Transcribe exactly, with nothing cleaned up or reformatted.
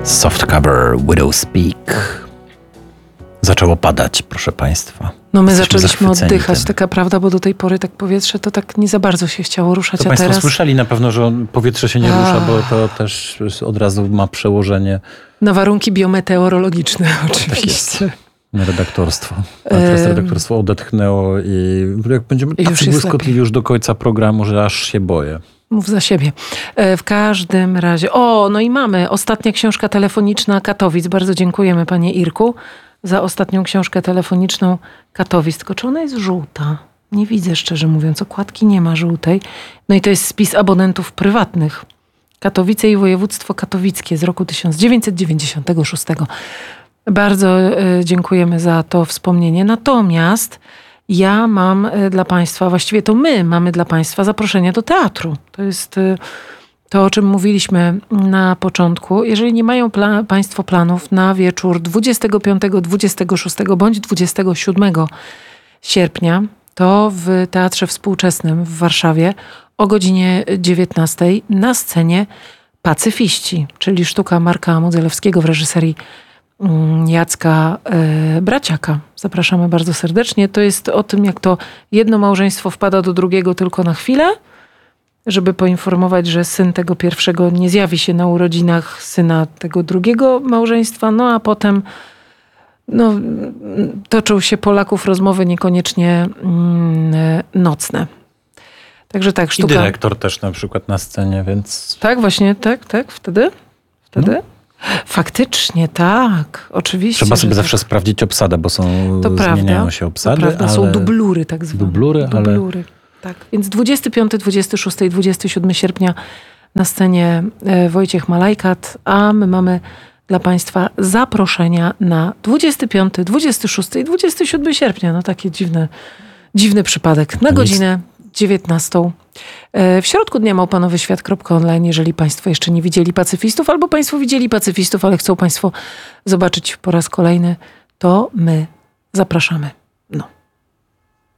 Softcover Widow Speak. Zaczęło padać, proszę Państwa. No my Jesteśmy zaczęliśmy oddychać, tym. taka prawda, bo do tej pory tak powietrze to tak nie za bardzo się chciało ruszać, To a Państwo teraz... słyszeli na pewno, że powietrze się nie A. rusza, bo to też od razu ma przełożenie Na warunki biometeorologiczne oczywiście. na redaktorstwo. A teraz Em. redaktorstwo odetchnęło i jak będziemy Już tacy jest błyskotliwi lepiej. już do końca programu, że aż się boję. Mów za siebie. E, W każdym razie... O, no i mamy ostatnia książka telefoniczna Katowic. Bardzo dziękujemy, panie Irku, za ostatnią książkę telefoniczną Katowic. Tylko czy ona jest żółta? Nie widzę, szczerze mówiąc. Okładki nie ma żółtej. No i to jest spis abonentów prywatnych. Katowice i województwo katowickie z roku tysiąc dziewięćset dziewięćdziesiątego szóstego. Bardzo e, dziękujemy za to wspomnienie. Natomiast ja mam e, dla Państwa, właściwie to my mamy dla Państwa zaproszenia do teatru. To jest e, to, o czym mówiliśmy na początku. Jeżeli nie mają pla- Państwo planów na wieczór dwudziestego piątego, dwudziestego szóstego bądź dwudziestego siódmego sierpnia, to w Teatrze Współczesnym w Warszawie o godzinie dziewiętnastej na scenie Pacyfiści, czyli sztuka Marka Modzelewskiego w reżyserii mm, Jacka e, Braciaka. Zapraszamy bardzo serdecznie. To jest o tym, jak to jedno małżeństwo wpada do drugiego tylko na chwilę, żeby poinformować, że syn tego pierwszego nie zjawi się na urodzinach syna tego drugiego małżeństwa, no a potem no, toczą się Polaków rozmowy niekoniecznie mm, nocne. Także tak, I sztuka... dyrektor też na przykład na scenie, więc... Tak, właśnie, tak, tak, wtedy? Wtedy? No. Faktycznie, tak, oczywiście. Trzeba sobie że zawsze sprawdzić obsadę, bo są, To prawda. zmieniają się obsady, To prawda, ale... są dublury tak zwane. Dublury, ale- Dublury, tak. Więc dwudziestego piątego, dwudziestego szóstego i dwudziestego siódmego sierpnia na scenie e, Wojciech Malajkat, a my mamy dla Państwa zaproszenia na dwudziestego piątego, dwudziestego szóstego i dwudziestego siódmego sierpnia. No taki dziwny, dziwny przypadek. Na To godzinę dziewiętnastą. E, W środku dnia małpanowy świat kropka online, jeżeli Państwo jeszcze nie widzieli pacyfistów, albo Państwo widzieli pacyfistów, ale chcą Państwo zobaczyć po raz kolejny, to my zapraszamy.